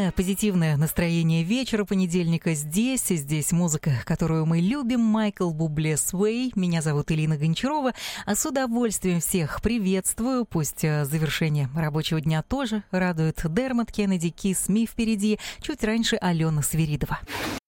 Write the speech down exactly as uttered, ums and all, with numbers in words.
Самое позитивное настроение вечера понедельника здесь. И здесь музыка, которую мы любим. Майкл Бубле «Sway». Меня зовут Элина Гончарова. А с удовольствием всех приветствую. Пусть завершение рабочего дня тоже радует. Дермот Кеннеди, Kiss Me впереди. Чуть раньше Алена Свиридова.